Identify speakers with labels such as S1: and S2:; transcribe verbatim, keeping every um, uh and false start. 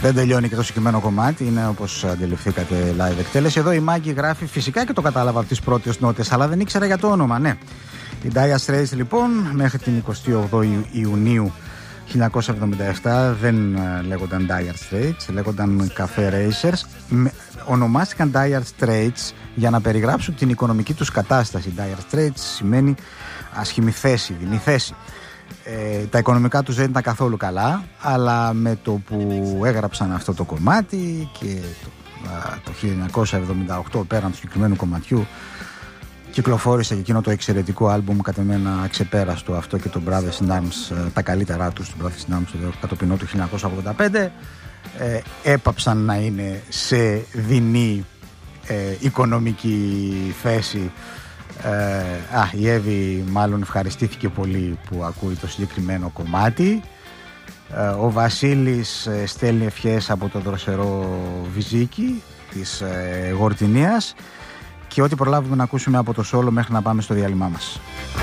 S1: Δεν τελειώνει και το συγκεκριμένο κομμάτι, είναι όπως αντιληφθήκατε live εκτέλεση. Εδώ η Μάγκη γράφει, φυσικά και το κατάλαβα από τις πρώτες νότες, αλλά δεν ήξερα για το όνομα, ναι. Η Dire Straits λοιπόν μέχρι την εικοστή όγδοη Ιουνίου χίλια εννιακόσια εβδομήντα επτά δεν λέγονταν Dire Straits, λέγονταν Cafe Racers. Ονομάστηκαν Dire Straits για να περιγράψουν την οικονομική τους κατάσταση. Dire Straits σημαίνει άσχημη θέση, δεινή θέση. Ε, τα οικονομικά τους δεν ήταν καθόλου καλά, αλλά με το που έγραψαν αυτό το κομμάτι και το, α, το χίλια εννιακόσια εβδομήντα οκτώ πέραν του συγκεκριμένου κομματιού κυκλοφόρησε και εκείνο το εξαιρετικό άλμπουμ, κατά μένα αξεπέραστο, αυτό και το Brothers in Arms, τα καλύτερά τους, το Brothers in Arms, το κατοπινό του χίλια εννιακόσια ογδόντα πέντε, ε, έπαψαν να είναι σε δεινή ε, οικονομική θέση. Ε, α, η Εύη μάλλον ευχαριστήθηκε πολύ που ακούει το συγκεκριμένο κομμάτι. Ε, ο Βασίλης ε, στέλνει ευχές από το δροσερό Βυζίκι της ε, Γορτινίας και ό,τι προλάβουμε να ακούσουμε από το σόλο μέχρι να πάμε στο διάλειμμα μας.